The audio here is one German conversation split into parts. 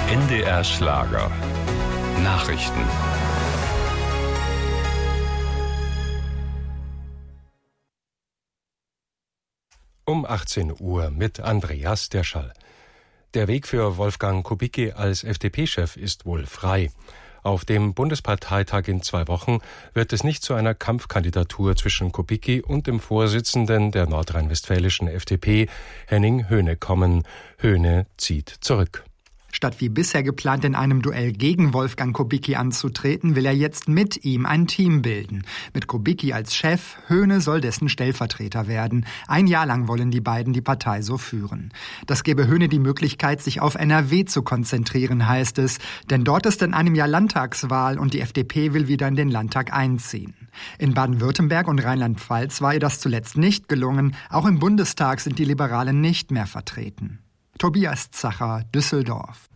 NDR Schlager. Nachrichten. Um 18 Uhr mit Andreas Derschall. Der Weg für Wolfgang Kubicki als FDP-Chef ist wohl frei. Auf dem Bundesparteitag in 2 Wochen wird es nicht zu einer Kampfkandidatur zwischen Kubicki und dem Vorsitzenden der nordrhein-westfälischen FDP, Henning Höhne, kommen. Höhne zieht zurück. Statt wie bisher geplant in einem Duell gegen Wolfgang Kubicki anzutreten, will er jetzt mit ihm ein Team bilden. Mit Kubicki als Chef, Höhne soll dessen Stellvertreter werden. 1 Jahr lang wollen die beiden die Partei so führen. Das gebe Höhne die Möglichkeit, sich auf NRW zu konzentrieren, heißt es. Denn dort ist in einem Jahr Landtagswahl und die FDP will wieder in den Landtag einziehen. In Baden-Württemberg und Rheinland-Pfalz war ihr das zuletzt nicht gelungen. Auch im Bundestag sind die Liberalen nicht mehr vertreten. Tobias Zacher, Düsseldorf.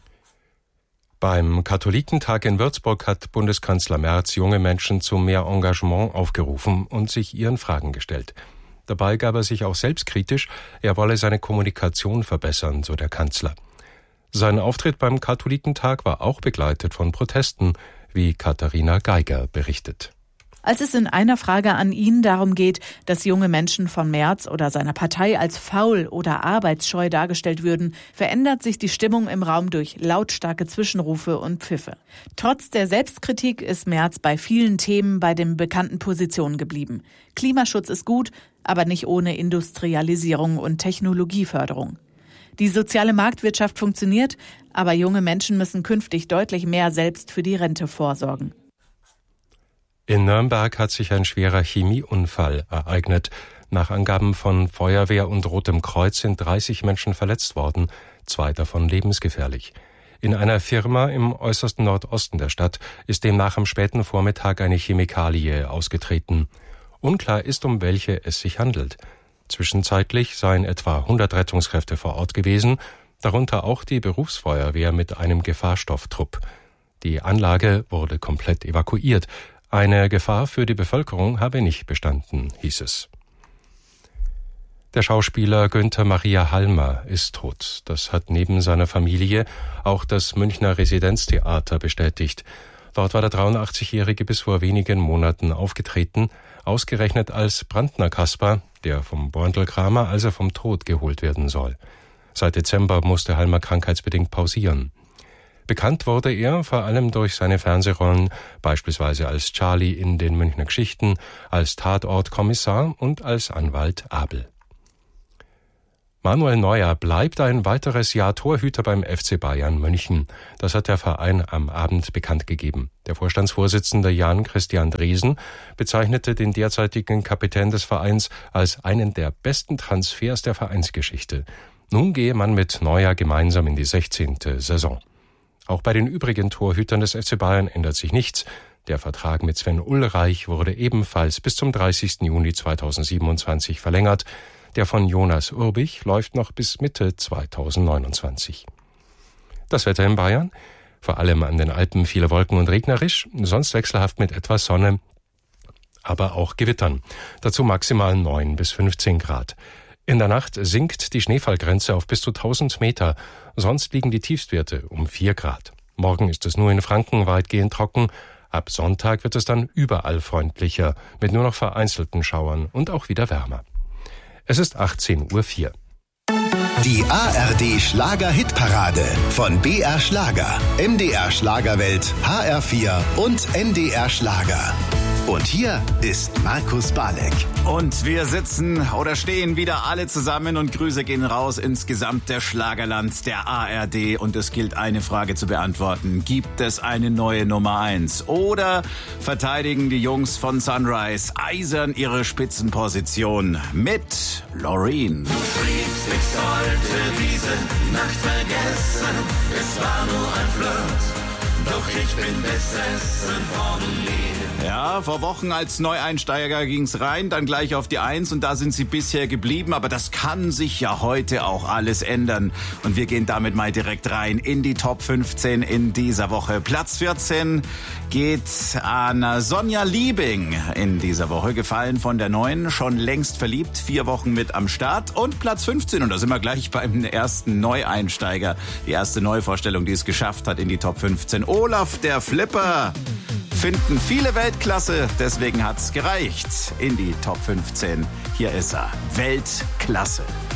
Beim Katholikentag in Würzburg hat Bundeskanzler Merz junge Menschen zu mehr Engagement aufgerufen und sich ihren Fragen gestellt. Dabei gab er sich auch selbstkritisch, er wolle seine Kommunikation verbessern, so der Kanzler. Sein Auftritt beim Katholikentag war auch begleitet von Protesten, wie Katharina Geiger berichtet. Als es in einer Frage an ihn darum geht, dass junge Menschen von Merz oder seiner Partei als faul oder arbeitsscheu dargestellt würden, verändert sich die Stimmung im Raum durch lautstarke Zwischenrufe und Pfiffe. Trotz der Selbstkritik ist Merz bei vielen Themen bei den bekannten Positionen geblieben. Klimaschutz ist gut, aber nicht ohne Industrialisierung und Technologieförderung. Die soziale Marktwirtschaft funktioniert, aber junge Menschen müssen künftig deutlich mehr selbst für die Rente vorsorgen. In Nürnberg hat sich ein schwerer Chemieunfall ereignet. Nach Angaben von Feuerwehr und Rotem Kreuz sind 30 Menschen verletzt worden, 2 davon lebensgefährlich. In einer Firma im äußersten Nordosten der Stadt ist demnach am späten Vormittag eine Chemikalie ausgetreten. Unklar ist, um welche es sich handelt. Zwischenzeitlich seien etwa 100 Rettungskräfte vor Ort gewesen, darunter auch die Berufsfeuerwehr mit einem Gefahrstofftrupp. Die Anlage wurde komplett evakuiert. Eine Gefahr für die Bevölkerung habe nicht bestanden, hieß es. Der Schauspieler Günther Maria Halmer ist tot. Das hat neben seiner Familie auch das Münchner Residenztheater bestätigt. Dort war der 83-Jährige bis vor wenigen Monaten aufgetreten, ausgerechnet als Brandner Kasper, der vom Borntelkramer, also vom Tod geholt werden soll. Seit Dezember musste Halmer krankheitsbedingt pausieren. Bekannt wurde er vor allem durch seine Fernsehrollen, beispielsweise als Charlie in den Münchner Geschichten, als Tatortkommissar und als Anwalt Abel. Manuel Neuer bleibt ein weiteres Jahr Torhüter beim FC Bayern München. Das hat der Verein am Abend bekannt gegeben. Der Vorstandsvorsitzende Jan-Christian Dresen bezeichnete den derzeitigen Kapitän des Vereins als einen der besten Transfers der Vereinsgeschichte. Nun gehe man mit Neuer gemeinsam in die 16. Saison. Auch bei den übrigen Torhütern des FC Bayern ändert sich nichts. Der Vertrag mit Sven Ulreich wurde ebenfalls bis zum 30. Juni 2027 verlängert. Der von Jonas Urbich läuft noch bis Mitte 2029. Das Wetter in Bayern? Vor allem an den Alpen viele Wolken und regnerisch, sonst wechselhaft mit etwas Sonne, aber auch Gewittern. Dazu maximal 9 bis 15 Grad. In der Nacht sinkt die Schneefallgrenze auf bis zu 1000 Meter, sonst liegen die Tiefstwerte um 4 Grad. Morgen ist es nur in Franken weitgehend trocken, ab Sonntag wird es dann überall freundlicher, mit nur noch vereinzelten Schauern und auch wieder wärmer. Es ist 18:04 Uhr. Die ARD Schlager-Hitparade von BR Schlager, MDR Schlagerwelt, HR4 und NDR Schlager. Und hier ist Markus Balek. Und wir sitzen oder stehen wieder alle zusammen und Grüße gehen raus ins gesamte Schlagerland der ARD. Und es gilt eine Frage zu beantworten. Gibt es eine neue Nummer 1? Oder verteidigen die Jungs von Sunrise eisern ihre Spitzenposition mit Loreen? Du schriebst, ich sollte diese Nacht vergessen. Es war nur ein Flirt. doch ich bin besessen von dir. Ja, vor Wochen als Neueinsteiger ging's rein, dann gleich auf die 1 und da sind sie bisher geblieben. Aber das kann sich ja heute auch alles ändern. Und wir gehen damit mal direkt rein in die Top 15 in dieser Woche. Platz 14 geht an Sonja Liebing in dieser Woche. Gefallen von der Neuen, schon längst verliebt, 4 Wochen mit am Start. Und Platz 15, und da sind wir gleich beim ersten Neueinsteiger. Die erste Neuvorstellung, die es geschafft hat in die Top 15. Olaf, der Flipper. Finden viele Weltklasse, deswegen hat's gereicht in die Top 15. Hier ist er, Weltklasse.